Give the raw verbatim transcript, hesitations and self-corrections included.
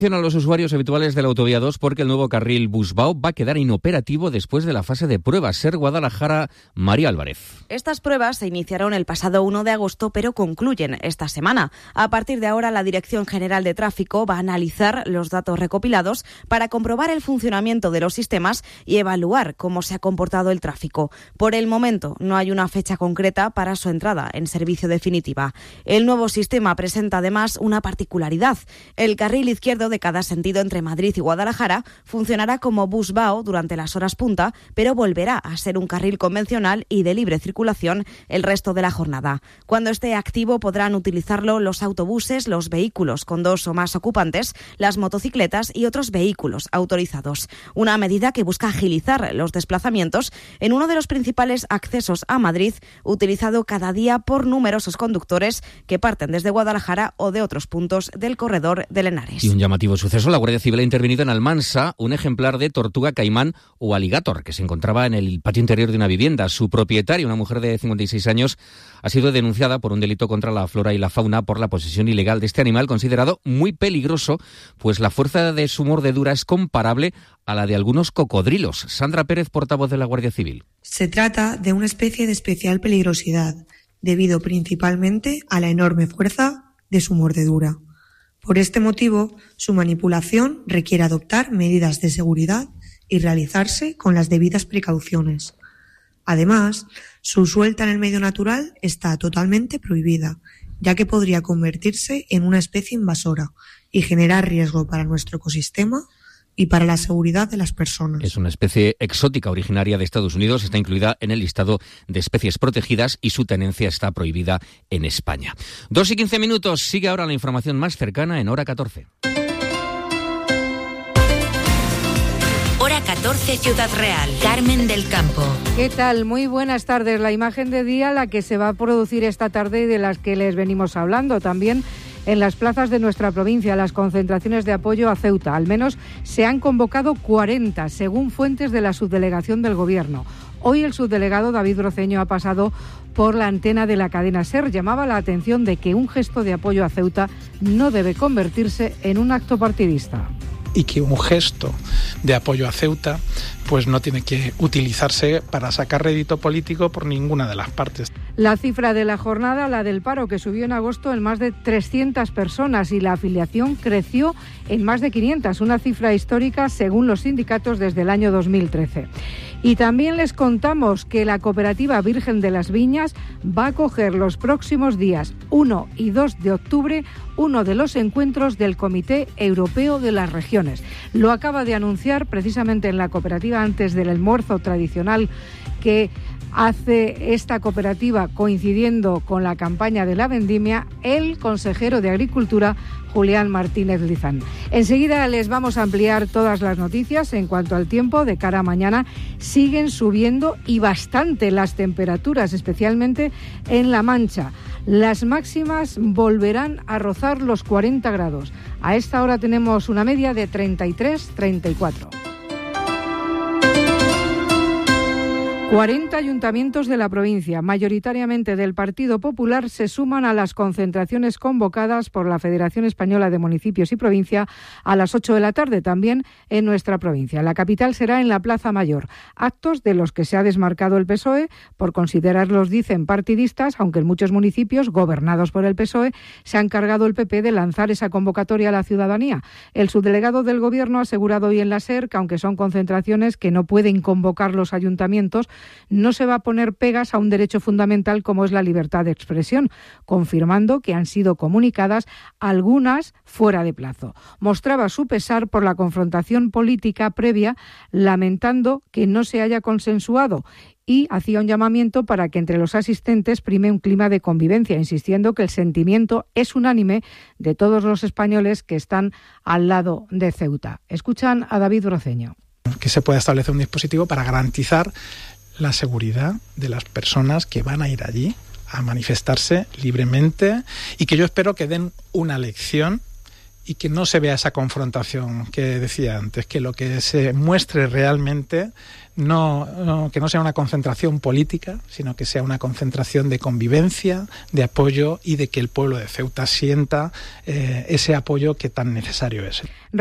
A los usuarios habituales de la Autovía dos porque el nuevo carril Busbao va a quedar inoperativo después de la fase de pruebas. Ser Guadalajara, María Álvarez. Estas pruebas se iniciaron el pasado uno de agosto, pero concluyen esta semana. A partir de ahora, la Dirección General de Tráfico va a analizar los datos recopilados para comprobar el funcionamiento de los sistemas y evaluar cómo se ha comportado el tráfico. Por el momento, no hay una fecha concreta para su entrada en servicio definitiva. El nuevo sistema presenta además una particularidad. El carril izquierdo de cada sentido entre Madrid y Guadalajara funcionará como Busbao durante las horas punta, pero volverá a ser un carril convencional y de libre circulación el resto de la jornada. Cuando esté activo podrán utilizarlo los autobuses, los vehículos con dos o más ocupantes, las motocicletas y otros vehículos autorizados. Una medida que busca agilizar los desplazamientos en uno de los principales accesos a Madrid, utilizado cada día por numerosos conductores que parten desde Guadalajara o de otros puntos del corredor del Henares. Y un llamativo suceso, la Guardia Civil ha intervenido en Almansa un ejemplar de tortuga caimán o alligator que se encontraba en el patio interior de una vivienda. Su propietaria, una mujer de cincuenta y seis años, ha sido denunciada por un delito contra la flora y la fauna por la posesión ilegal de este animal considerado muy peligroso, pues la fuerza de su mordedura es comparable a la de algunos cocodrilos. Sandra Pérez, portavoz de la Guardia Civil. Se trata de una especie de especial peligrosidad, debido principalmente a la enorme fuerza de su mordedura. Por este motivo, su manipulación requiere adoptar medidas de seguridad y realizarse con las debidas precauciones. Además, su suelta en el medio natural está totalmente prohibida, ya que podría convertirse en una especie invasora y generar riesgo para nuestro ecosistema y para la seguridad de las personas. Es una especie exótica originaria de Estados Unidos, está incluida en el listado de especies protegidas y su tenencia está prohibida en España. Dos y quince minutos, sigue ahora la información más cercana en Hora catorce. Hora catorce, Ciudad Real. Carmen del Campo. ¿Qué tal? Muy buenas tardes. La imagen de día, la que se va a producir esta tarde y de las que les venimos hablando también en las plazas de nuestra provincia, las concentraciones de apoyo a Ceuta. Al menos se han convocado cuarenta, según fuentes de la subdelegación del Gobierno. Hoy el subdelegado David Broceño ha pasado por la antena de la cadena SER. Llamaba la atención de que un gesto de apoyo a Ceuta no debe convertirse en un acto partidista. Y que un gesto de apoyo a Ceuta pues no tiene que utilizarse para sacar rédito político por ninguna de las partes. La cifra de la jornada, la del paro, que subió en agosto en más de trescientas personas y la afiliación creció en más de quinientas, una cifra histórica según los sindicatos desde el año dos mil trece. Y también les contamos que la cooperativa Virgen de las Viñas va a acoger los próximos días uno y dos de octubre uno de los encuentros del Comité Europeo de las Regiones. Lo acaba de anunciar precisamente en la cooperativa antes del almuerzo tradicional que hace esta cooperativa coincidiendo con la campaña de la vendimia el consejero de Agricultura, Julián Martínez Lizán. Enseguida les vamos a ampliar todas las noticias. En cuanto al tiempo, de cara a mañana siguen subiendo y bastante las temperaturas, especialmente en La Mancha. Las máximas volverán a rozar los cuarenta grados. A esta hora tenemos una media de treinta y tres a treinta y cuatro. cuarenta ayuntamientos de la provincia, mayoritariamente del Partido Popular, se suman a las concentraciones convocadas por la Federación Española de Municipios y Provincia a las ocho de la tarde, también en nuestra provincia. La capital será en la Plaza Mayor. Actos de los que se ha desmarcado el P S O E por considerarlos, dicen, partidistas, aunque en muchos municipios gobernados por el P S O E se ha encargado el P P de lanzar esa convocatoria a la ciudadanía. El subdelegado del Gobierno ha asegurado hoy en la SER que, aunque son concentraciones que no pueden convocar los ayuntamientos, no se va a poner pegas a un derecho fundamental como es la libertad de expresión, confirmando que han sido comunicadas algunas fuera de plazo. Mostraba su pesar por la confrontación política previa, lamentando que no se haya consensuado, y hacía un llamamiento para que entre los asistentes prime un clima de convivencia, insistiendo que el sentimiento es unánime de todos los españoles que están al lado de Ceuta. Escuchan a David Broceño. Que se pueda establecer un dispositivo para garantizar la seguridad de las personas que van a ir allí a manifestarse libremente y que yo espero que den una lección y que no se vea esa confrontación que decía antes, que lo que se muestre realmente no, no que no sea una concentración política, sino que sea una concentración de convivencia, de apoyo y de que el pueblo de Ceuta sienta eh, ese apoyo que tan necesario es.